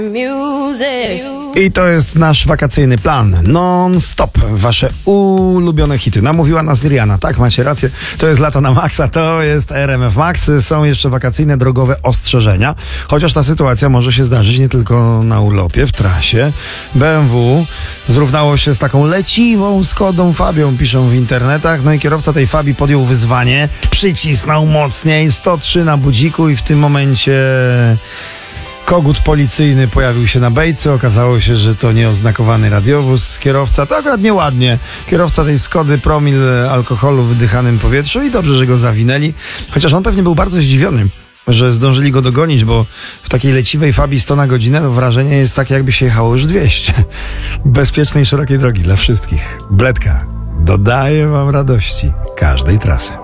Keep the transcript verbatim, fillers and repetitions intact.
I to jest nasz wakacyjny plan. Non-stop. Wasze ulubione hity. Namówiła nas Rihanna. Tak, macie rację. To jest lato na maksa, to jest R M F Max. Są jeszcze wakacyjne drogowe ostrzeżenia. Chociaż ta sytuacja może się zdarzyć nie tylko na urlopie, w trasie. B M W zrównało się z taką leciwą Skodą Fabią, piszą w internetach. No i kierowca tej Fabii podjął wyzwanie. Przycisnął mocniej. sto trzy na budziku i w tym momencie... kogut policyjny pojawił się na bejce. Okazało się, że to nieoznakowany radiowóz. Kierowca, to akurat nieładnie. Kierowca tej Skody promil alkoholu w wydychanym powietrzu i dobrze, że go zawinęli. Chociaż on pewnie był bardzo zdziwiony, że zdążyli go dogonić, bo w takiej leciwej Fabii sto na godzinę to wrażenie jest takie, jakby się jechało już dwieście. Bezpiecznej, szerokiej drogi dla wszystkich. Bledka dodaje wam radości każdej trasy.